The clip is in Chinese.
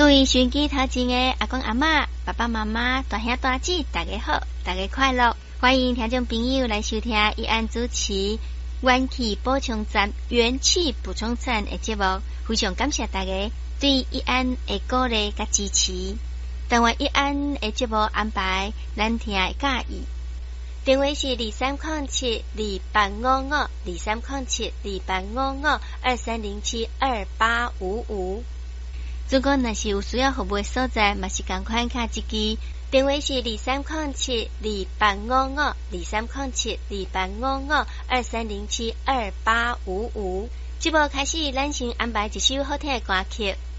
各位收音机头前的阿公阿嬷、爸爸妈妈、大兄大姐，大家好，大家快乐！欢迎听众朋友来收听一安主持元气补充站的节目，非常感谢大家对一安的鼓励甲支持。当然一安的节目安排，咱听会介意。电话是2307-2855，2307-2855。如果若是有需要服务的所在，嘛是同款卡一支。电话是2307-2855，2307-2855，2307-2855。节目开始，咱先安排一首好听的歌曲。